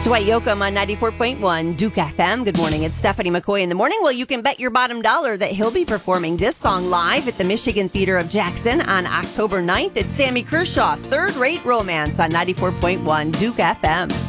Dwight Yoakam on 94.1 Duke FM. Good morning. It's Stephanie McCoy in the morning. Well, you can bet your bottom dollar that he'll be performing this song live at the Michigan Theater of Jackson on October 9th. It's Sammy Kershaw, Third Rate Romance on 94.1 Duke FM.